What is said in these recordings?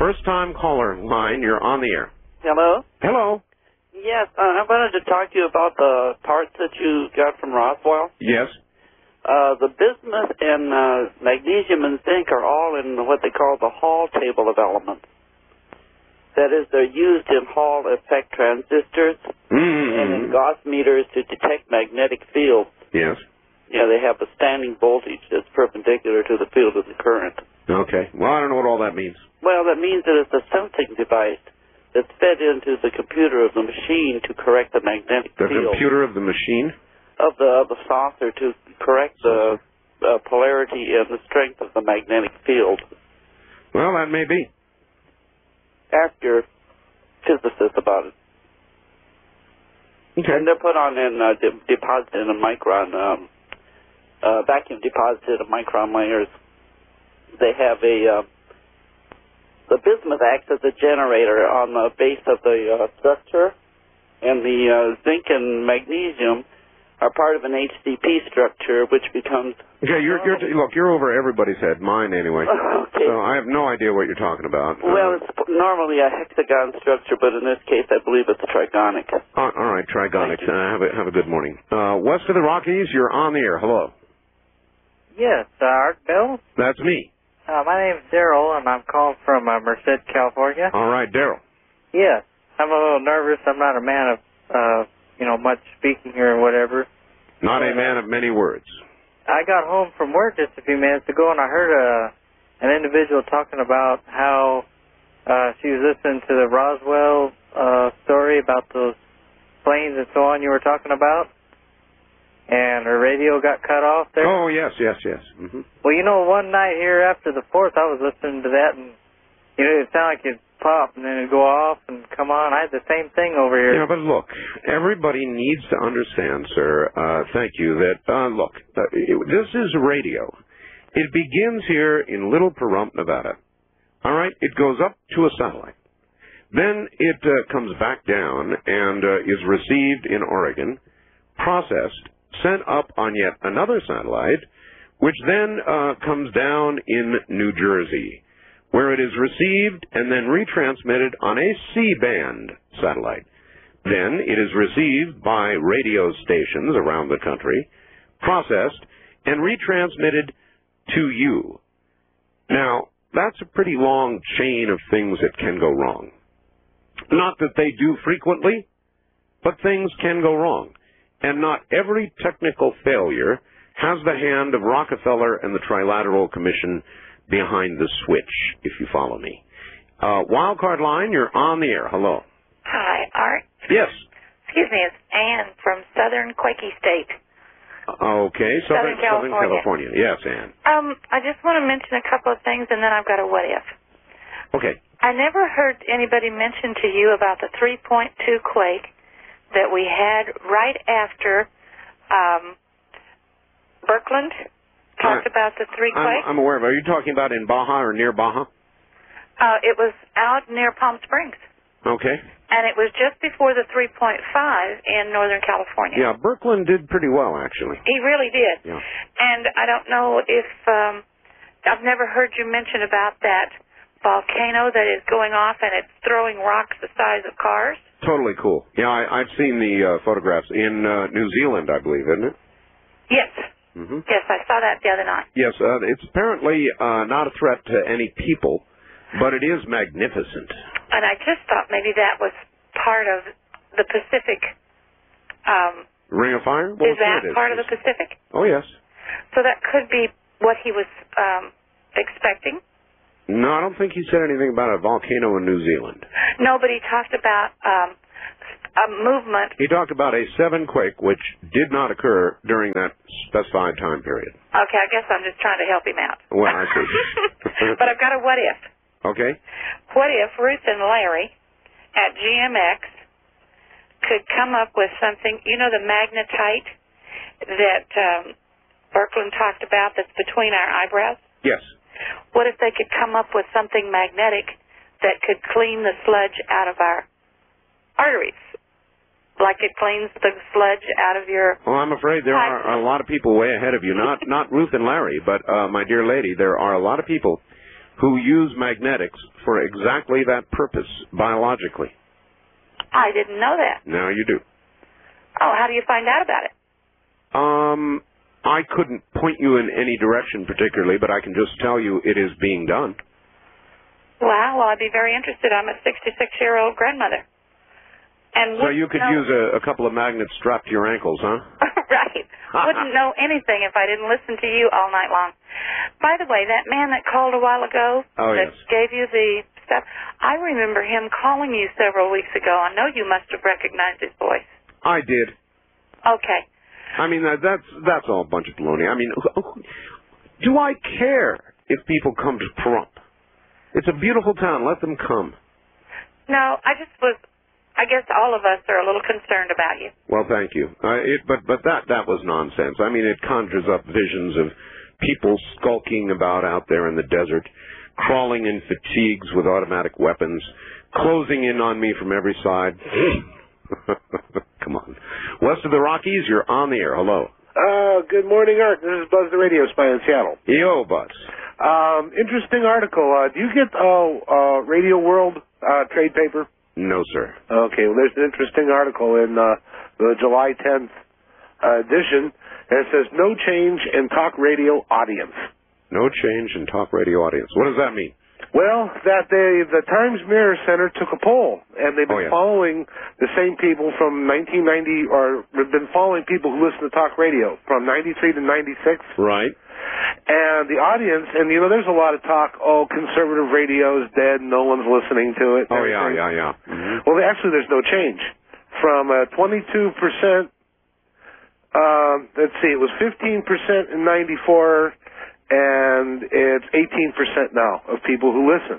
First-time caller line, you're on the air. Hello? Hello. Yes, I wanted to talk to you about the parts that you got from Roswell. Yes. The bismuth and magnesium and zinc are all in what they call the Hall table of elements. That is, they're used in Hall effect transistors and in Gauss meters to detect magnetic fields. Yes. Yeah, they have a standing voltage that's perpendicular to the field of the current. Okay. Well, I don't know what all that means. Well, that means that it's a sensing device that's fed into the computer of the machine to correct the magnetic field. The computer of the machine? Of the saucer to correct the polarity and the strength of the magnetic field. Well, that may be. Ask your physicist about it. Okay. And they're put on and deposited in a micron, vacuum deposited in micron layers. They have the bismuth acts as a generator on the base of the structure, and the zinc and magnesium are part of an HCP structure, which becomes... Okay, look, you're over everybody's head, mine anyway. Okay. So I have no idea what you're talking about. Well, it's normally a hexagon structure, but in this case, I believe it's trigonic. All right, trigonic. Have a good morning. West of the Rockies, you're on the air. Hello. Yes, Art Bill? That's me. My name's Daryl, and I'm calling from Merced, California. All right, Daryl. Yes. I'm a little nervous. I'm not a man of, much speaking here or whatever. Not a man of many words. I got home from work just a few minutes ago, and I heard an individual talking about how she was listening to the Roswell story about those planes and so on you were talking about, and her radio got cut off there. Oh, yes. Mm-hmm. Well, one night here after the 4th, I was listening to that, and it sounded like it'd pop and then it'd go off and come on. I had the same thing over here. Yeah, but look, everybody needs to understand, sir, thank you, that, this is radio. It begins here in Little Pahrump, Nevada. All right? It goes up to a satellite. Then it comes back down and is received in Oregon, processed, sent up on yet another satellite, which then comes down in New Jersey, where it is received and then retransmitted on a C-band satellite. Then it is received by radio stations around the country, processed, and retransmitted to you. Now, that's a pretty long chain of things that can go wrong. Not that they do frequently, but things can go wrong. And not every technical failure has the hand of Rockefeller and the Trilateral Commission behind the switch, if you follow me. Wildcard line, you're on the air. Hello. Hi, Art. Yes. Excuse me, it's Ann from Southern Quakey State. Okay, Southern California. Yes, Ann. I just want to mention a couple of things, and then I've got a what if. Okay. I never heard anybody mention to you about the 3.2 quake that we had right after Birkeland talked about the 3 quake. I'm aware of it. Are you talking about in Baja or near Baja? It was out near Palm Springs. Okay. And it was just before the 3.5 in Northern California. Yeah, Birkeland did pretty well, actually. He really did. Yeah. And I don't know if I've never heard you mention about that volcano that is going off and it's throwing rocks the size of cars. Totally cool. Yeah, I've seen the photographs in New Zealand, I believe, isn't it? Yes. Mm-hmm. Yes, I saw that the other night. Yes, it's apparently not a threat to any people, but it is magnificent. And I just thought maybe that was part of the Pacific. Ring of Fire? Well, is that part of the Pacific? Oh, yes. So that could be what he was expecting? No, I don't think he said anything about a volcano in New Zealand. No, but he talked about a movement. He talked about a 7 quake, which did not occur during that specified time period. Okay, I guess I'm just trying to help him out. Well, I see. But I've got a what if. Okay. What if Ruth and Larry at GMX could come up with something, the magnetite that Birkeland talked about that's between our eyebrows? Yes. What if they could come up with something magnetic that could clean the sludge out of our arteries, like it cleans the sludge out of your... Well, I'm afraid there are a lot of people way ahead of you. Not Ruth and Larry, but, my dear lady, there are a lot of people who use magnetics for exactly that purpose biologically. I didn't know that. Now you do. Oh, how do you find out about it? I couldn't point you in any direction particularly, but I can just tell you it is being done. Well, I'd be very interested. I'm a 66-year-old grandmother. And so you could use a couple of magnets strapped to your ankles, huh? Right. Wouldn't know anything if I didn't listen to you all night long. By the way, that man that called a while ago that gave you the stuff, I remember him calling you several weeks ago. I know you must have recognized his voice. I did. Okay. I mean, that's all a bunch of baloney. I mean, do I care if people come to Pahrump? It's a beautiful town. Let them come. No, I guess all of us are a little concerned about you. Well, thank you. But that was nonsense. I mean, it conjures up visions of people skulking about out there in the desert, crawling in fatigues with automatic weapons, closing in on me from every side. Come on. West of the Rockies, you're on the air. Hello. Good morning, Art. This is Buzz the Radio Spy in Seattle. Yo, Buzz. Interesting article. Do you get Radio World trade paper? No, sir. Okay, well, there's an interesting article in the July 10th edition, and it says, no change in talk radio audience. No change in talk radio audience. What does that mean? Well, that the Times Mirror Center took a poll, and they've been following the same people from 1990, or have been following people who listen to talk radio from 93 to 96. Right. And the audience, and there's a lot of talk, conservative radio's dead, no one's listening to it. Oh, yeah. Mm-hmm. Well, actually, there's no change. From 22%, let's see, it was 15% in 94, and it's 18% now of people who listen.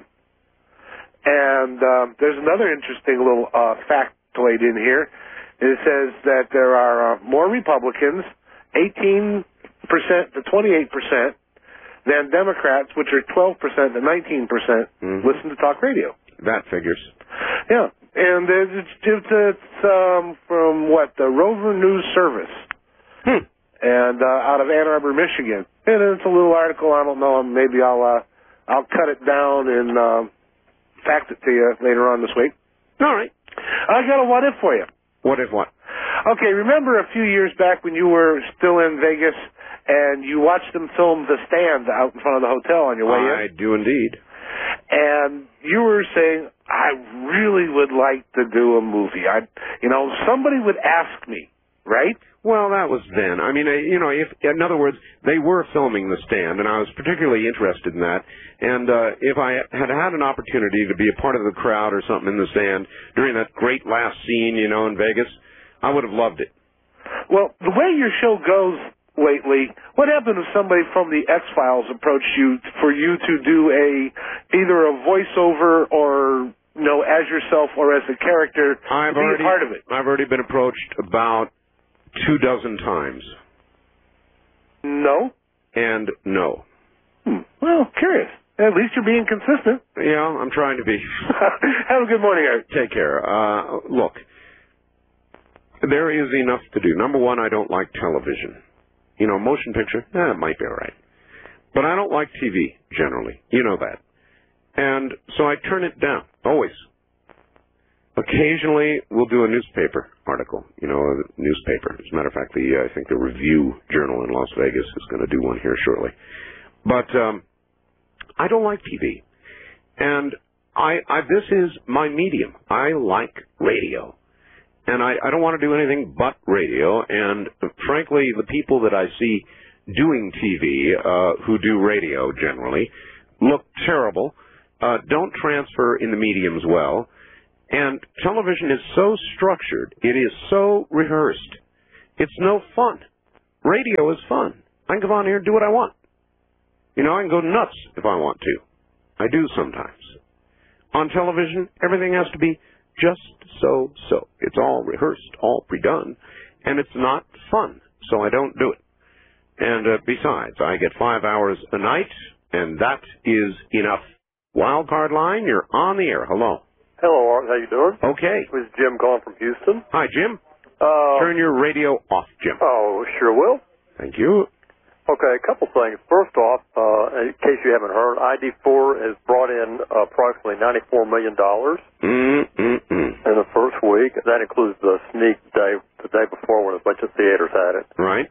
And there's another interesting little factoid in here. It says that there are more Republicans, 18% to 28%, than Democrats, which are 12% to 19%, listen to talk radio. That figures. Yeah, and it's from the Rover News Service, and out of Ann Arbor, Michigan. And it's a little article. I don't know. Maybe I'll cut it down and fax it to you later on this week. All right. I got a what if for you. What if what? Okay, remember a few years back when you were still in Vegas and you watched them film The Stand out in front of the hotel on your way in? I do indeed. And you were saying, I really would like to do a movie. Somebody would ask me, right? Well, that was then. I mean, if in other words, they were filming The Stand, and I was particularly interested in that. And if I had had an opportunity to be a part of the crowd or something in The Stand during that great last scene, in Vegas, I would have loved it. Well, the way your show goes lately, what happened if somebody from the X-Files approached you for you to do either a voiceover or as yourself or as a character to be a part of it? I've already been approached about 24 times. No? And no. Well, curious. At least you're being consistent. Yeah, I'm trying to be. Have a good morning, Art. Take care. Look, there is enough to do. Number one, I don't like television. Motion picture, it might be all right. But I don't like TV, generally. You know that. And so I turn it down, always. Occasionally, we'll do a newspaper article, a newspaper. As a matter of fact, I think the Review Journal in Las Vegas is going to do one here shortly. But I don't like TV. And this is my medium. I like radio. And I don't want to do anything but radio. And frankly, the people that I see doing TV, who do radio generally, look terrible, don't transfer in the mediums well. And television is so structured. It is so rehearsed. It's no fun. Radio is fun. I can come on here and do what I want. I can go nuts if I want to. I do sometimes. On television, everything has to be just so. It's all rehearsed, all pre-done, and it's not fun, so I don't do it. And besides, I get 5 hours a night, and that is enough. Wildcard line, you're on the air. Hello. Hello, Art. How you doing? Okay. This is Jim calling from Houston. Hi, Jim. Turn your radio off, Jim. Oh, sure will. Thank you. Okay, a couple things. First off, in case you haven't heard, ID4 has brought in approximately $94 million in the first week. That includes the sneak day, the day before when a bunch of theaters had it. Right.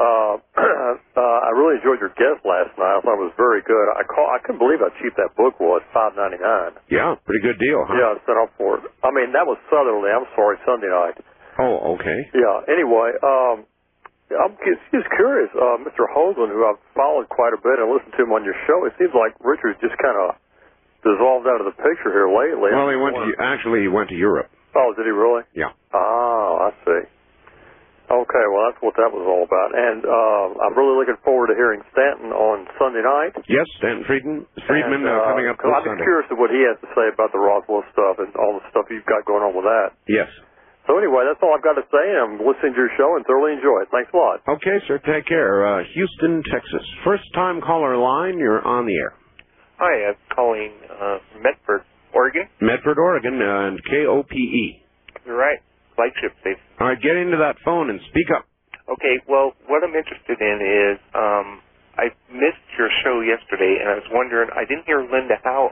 I really enjoyed your guest last night. I thought it was very good. I couldn't believe how cheap that book was, $5.99. Yeah, pretty good deal, huh? Yeah, I set up for it. I mean, that was Southerly. I'm sorry, Sunday night. Oh, okay. Yeah. Anyway, I'm just curious, Mr. Hoagland, who I've followed quite a bit and listened to him on your show. It seems like Richard's just kind of dissolved out of the picture here lately. Well, he went to Europe. Oh, did he really? Yeah. Oh, I see. Okay, well, that's what that was all about. And I'm really looking forward to hearing Stanton on Sunday night. Yes, Stanton Friedman coming up this I'm Sunday. just curious of what he has to say about the Roswell stuff and all the stuff you've got going on with that. Yes. So anyway, that's all I've got to say. I'm listening to your show and thoroughly enjoy it. Thanks a lot. Okay, sir. Take care. Houston, Texas. First-time caller line. You're on the air. Hi, I'm calling from Medford, Oregon. Medford, Oregon, and KOPE. You're right. Flagship station. All right, get into that phone and speak up. Okay, well, what I'm interested in is I missed your show yesterday, and I was wondering, I didn't hear Linda Howe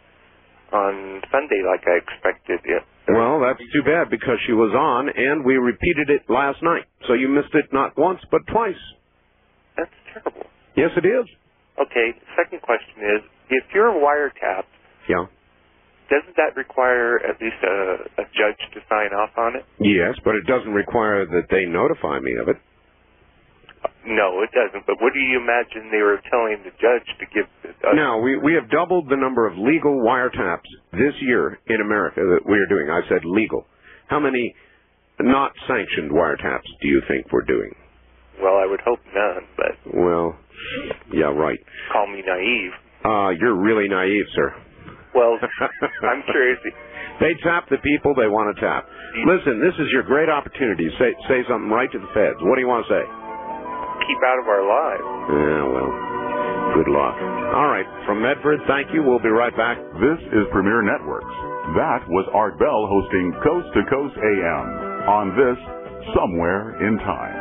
on Sunday like I expected. Well, that's too bad because she was on, and we repeated it last night. So you missed it not once, but twice. That's terrible. Yes, it is. Okay, second question is, if you're wiretapped, Yeah. doesn't that require at least a judge to sign off on it? Yes, but it doesn't require that they notify me of it. No, it doesn't. But what do you imagine they were telling the judge to give? Now, we have doubled the number of legal wiretaps this year in America that we are doing. I said legal. How many not sanctioned wiretaps do you think we're doing? Well, I would hope none, but... Well, yeah, right. Call me naive. You're really naive, sir. Well, I'm curious. They tap the people they want to tap. Listen, this is your great opportunity. Say something right to the feds. What do you want to say? Keep out of our lives. Yeah, well, good luck. All right, from Medford, thank you. We'll be right back. This is Premier Networks. That was Art Bell hosting Coast to Coast AM on this Somewhere in Time.